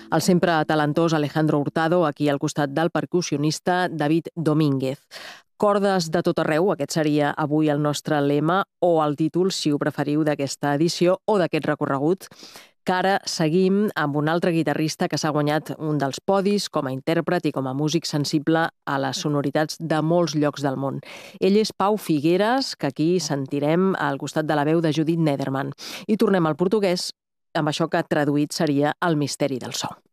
El sempre talentós Alejandro Hurtado, aquí al costat del percussionista David Domínguez. Cordes de tot arreu, aquest seria avui el nostre lema, o el títol, si ho preferiu, d'aquesta edició o d'aquest recorregut, que ara seguim amb un altre guitarrista que s'ha guanyat un dels podis com a intèrpret i com a músic sensible a les sonoritats de molts llocs del món. Ell és Pau Figueres, que aquí sentirem al costat de la veu de Judith Nederman. I tornem al portuguès amb això que traduït seria El misteri del so.